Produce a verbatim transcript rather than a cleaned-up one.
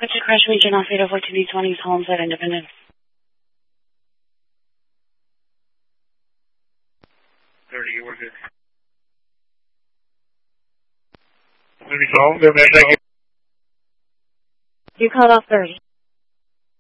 What's your crash region off eight oh four two D twenty, Homestead Independence? thirty, we're good. Maybe so, there, man, thank you. You called off thirty.